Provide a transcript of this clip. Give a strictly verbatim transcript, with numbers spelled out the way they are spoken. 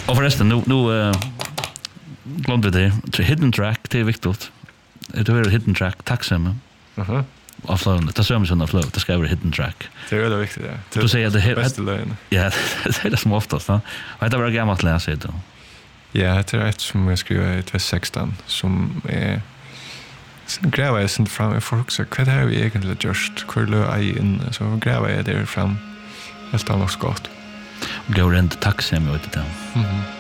Och förresten, nu, nu uh, glömde vi det. Hidden track, det är viktigt. Det är hidden track, tacksam. Mhm. Av flowen, det är så mycket flow, det ska vara hidden track. Det är väldigt viktigt, ja. Du säger att det är bästa lögn. Ja, det är det som oftast. Och det var gammalt läsa det då. Ja, det är ett som jag skrev i tjugo sexton som är sen gräver jag sen fram, jag får också, vad har vi egentligen gjort? Hur lör jag in? Så gräver jag där fram. Helt annars gott. Går rent tacksam ut det. Mhm.